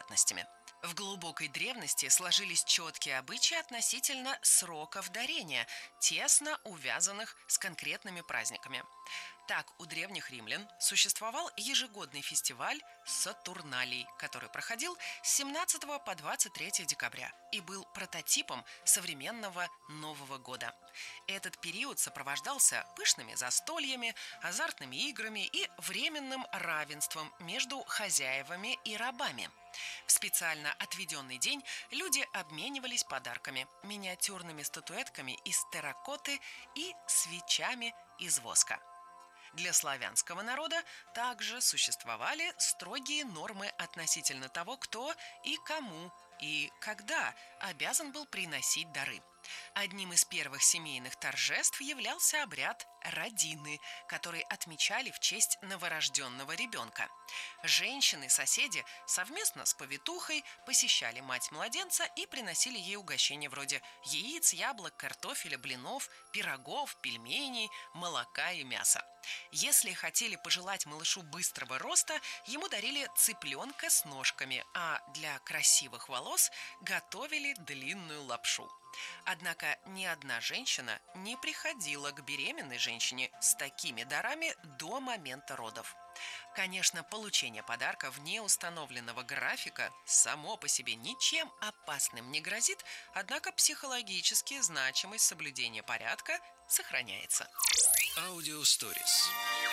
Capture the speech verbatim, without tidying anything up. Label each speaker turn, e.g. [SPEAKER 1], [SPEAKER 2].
[SPEAKER 1] неприятностями. В глубокой древности сложились четкие обычаи относительно сроков дарения, тесно увязанных с конкретными праздниками. Так, у древних римлян существовал ежегодный фестиваль Сатурналий, который проходил с семнадцатого по двадцать третье декабря и был прототипом современного Нового года. Этот период сопровождался пышными застольями, азартными играми и временным равенством между хозяевами и рабами. В специально отведенный день люди обменивались подарками, миниатюрными статуэтками из терракоты и свечами из воска. Для славянского народа также существовали строгие нормы относительно того, кто и кому и когда обязан был приносить дары. Одним из первых семейных торжеств являлся обряд родины, который отмечали в честь новорожденного ребенка. Женщины-соседи совместно с повитухой посещали мать младенца и приносили ей угощения вроде яиц, яблок, картофеля, блинов, пирогов, пельменей, молока и мяса. Если хотели пожелать малышу быстрого роста, ему дарили цыпленка с ножками, а для красивых волос готовили длинную лапшу. Однако ни одна женщина не приходила к беременной женщине с такими дарами до момента родов. Конечно, получение подарка вне установленного графика само по себе ничем опасным не грозит, однако психологически значимость соблюдения порядка сохраняется.
[SPEAKER 2] Аудио Stories.